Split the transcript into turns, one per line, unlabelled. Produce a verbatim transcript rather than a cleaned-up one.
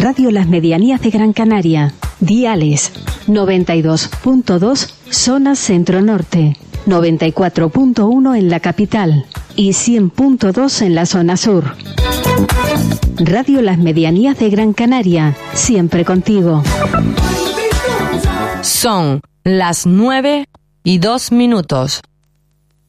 Radio Las Medianías de Gran Canaria. Diales noventa y dos punto dos zona centro-norte, noventa y cuatro punto uno en la capital y cien punto dos en la zona sur. Radio Las Medianías de Gran Canaria, siempre contigo.
Son las nueve y dos minutos.